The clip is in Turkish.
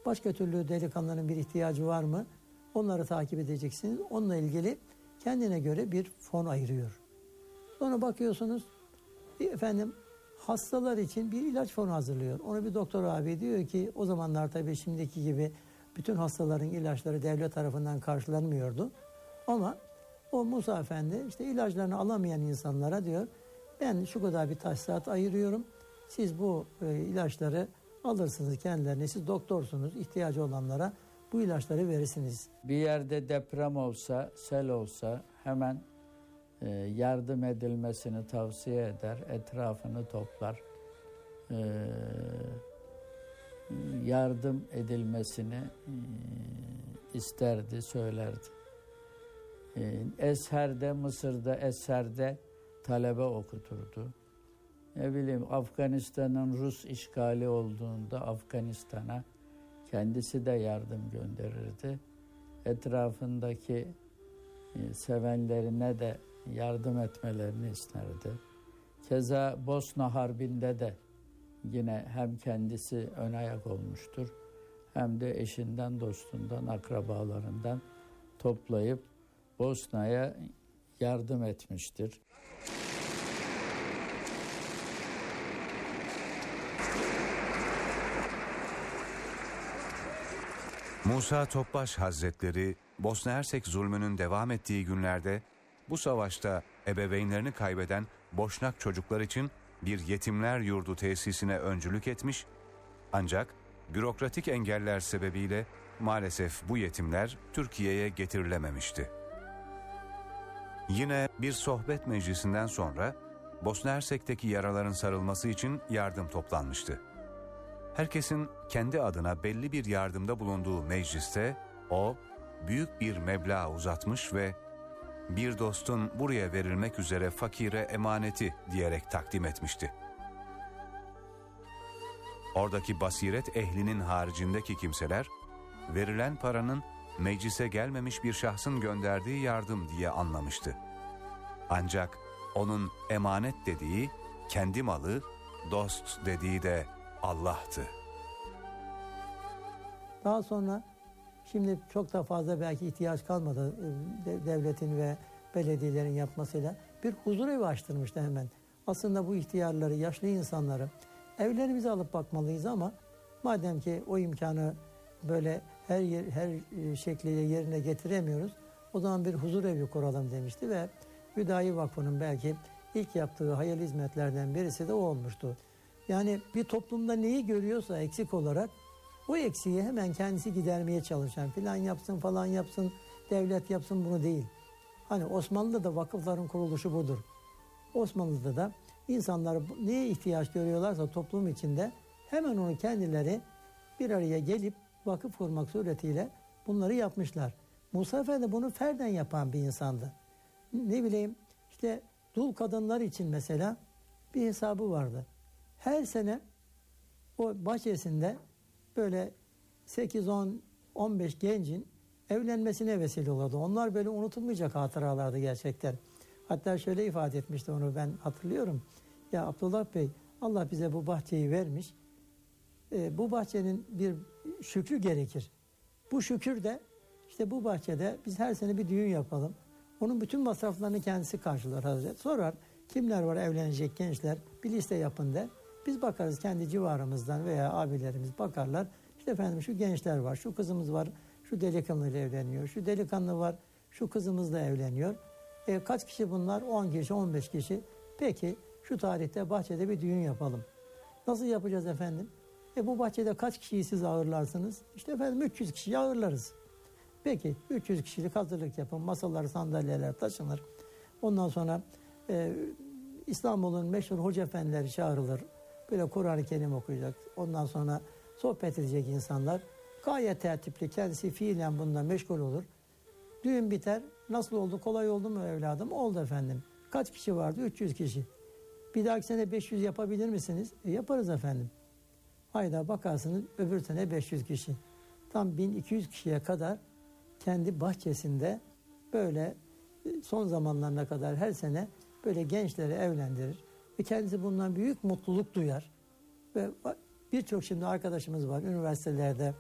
Başka türlü delikanlının bir ihtiyacı var mı? Onları takip edeceksiniz. Onunla ilgili kendine göre bir fon ayırıyor. Sonra bakıyorsunuz efendim hastalar için bir ilaç fonu hazırlıyor. Onu bir doktor abi diyor ki o zamanlar tabii şimdiki gibi bütün hastaların ilaçları devlet tarafından karşılanmıyordu. Ama o Musa Efendi işte ilaçlarını alamayan insanlara diyor ben şu kadar bir tahsisat ayırıyorum. Siz bu ilaçları alırsınız kendilerine. Siz doktorsunuz. İhtiyacı olanlara bu ilaçları verirsiniz. Bir yerde deprem olsa, sel olsa hemen yardım edilmesini tavsiye eder. Etrafını toplar. Yardım edilmesini isterdi, söylerdi. Esher'de, Mısır'da Esher'de talebe okuturdu. Ne bileyim Afganistan'ın Rus işgali olduğunda Afganistan'a kendisi de yardım gönderirdi. Etrafındaki sevenlerine de yardım etmelerini isterdi. Keza Bosna Harbi'nde de yine hem kendisi ön ayak olmuştur hem de eşinden, dostundan, akrabalarından toplayıp Bosna'ya yardım etmiştir. Musa Topbaş Hazretleri, Bosna Hersek zulmünün devam ettiği günlerde bu savaşta ebeveynlerini kaybeden Boşnak çocuklar için bir yetimler yurdu tesisine öncülük etmiş, ancak bürokratik engeller sebebiyle maalesef bu yetimler Türkiye'ye getirilememişti. Yine bir sohbet meclisinden sonra Bosna Hersek'teki yaraların sarılması için yardım toplanmıştı. Herkesin kendi adına belli bir yardımda bulunduğu mecliste o büyük bir meblağ uzatmış ve bir dostun buraya verilmek üzere fakire emaneti diyerek takdim etmişti. Oradaki basiret ehlinin haricindeki kimseler verilen paranın meclise gelmemiş bir şahsın gönderdiği yardım diye anlamıştı. Ancak onun emanet dediği kendi malı, dost dediği de Allah'tı. Daha sonra şimdi çok da fazla belki ihtiyaç kalmadı devletin ve belediyelerin yapmasıyla bir huzur açtırmıştı hemen. Aslında bu ihtiyarları, yaşlı insanları evlerimize alıp bakmalıyız ama madem ki o imkanı böyle her şekliyle yerine getiremiyoruz, o zaman bir huzur evi kuralım demişti ve Hüdayi Vakfı'nın belki ilk yaptığı hayırlı hizmetlerden birisi de o olmuştu. Yani bir toplumda neyi görüyorsa eksik olarak o eksiği hemen kendisi gidermeye çalışan, filan yapsın falan yapsın, devlet yapsın bunu değil. Hani Osmanlı'da da vakıfların kuruluşu budur. Osmanlı'da da insanlar neye ihtiyaç görüyorlarsa toplum içinde hemen onu kendileri bir araya gelip vakıf kurmak suretiyle bunları yapmışlar. Musa Efendi bunu ferden yapan bir insandı. Ne bileyim işte dul kadınlar için mesela bir hesabı vardı. Her sene o bahçesinde böyle 8-10-15 gencin evlenmesine vesile olurdu. Onlar böyle unutulmayacak hatıralardı gerçekten. Hatta şöyle ifade etmişti, onu ben hatırlıyorum. Ya Abdullah Bey, Allah bize bu bahçeyi vermiş. Bu bahçenin bir şükrü gerekir. Bu şükür de işte bu bahçede biz her sene bir düğün yapalım. Onun bütün masraflarını kendisi karşılar Hazret. Sorar kimler var evlenecek gençler, bir liste yapın der. Biz bakarız kendi civarımızdan veya abilerimiz bakarlar. İşte efendim şu gençler var, şu kızımız var, şu delikanlıyla evleniyor, şu delikanlı var, şu kızımızla evleniyor. Kaç kişi bunlar? 10 kişi, 15 kişi. Peki şu tarihte bahçede bir düğün yapalım. Nasıl yapacağız efendim? Bu bahçede kaç kişiyi siz ağırlarsınız? İşte efendim 300 kişiyi ağırlarız. Peki 300 kişilik hazırlık yapın. Masalar, sandalyeler taşınır. Ondan sonra İstanbul'un meşhur hoca efendileri çağrılır. Böyle Kur'an-ı Kerim okuyacak. Ondan sonra sohbet edecek insanlar. Gayet tertipli, kendisi fiilen bununla meşgul olur. Düğün biter. Nasıl oldu? Kolay oldu mu evladım? Oldu efendim. Kaç kişi vardı? 300 kişi. Bir dahaki sene 500 yapabilir misiniz? Yaparız efendim. Hayda bakarsınız öbür sene 500 kişi. Tam 1200 kişiye kadar kendi bahçesinde böyle son zamanlarına kadar her sene böyle gençleri evlendirir. Ve kendisi bundan büyük mutluluk duyar. Ve birçok şimdi arkadaşımız var üniversitelerde